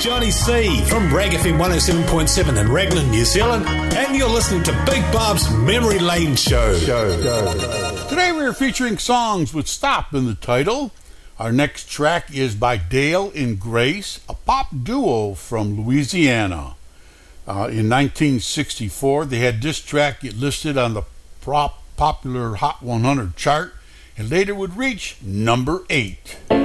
Johnny C from Rag FM 107.7 in Raglan, New Zealand, and you're listening to Big Bob's Memory Lane Show. Today we're featuring songs with "stop" in the title. Our next track is by Dale and Grace, a pop duo from Louisiana. In 1964, they had this track get listed on the popular Hot 100 chart, and later would reach number 8.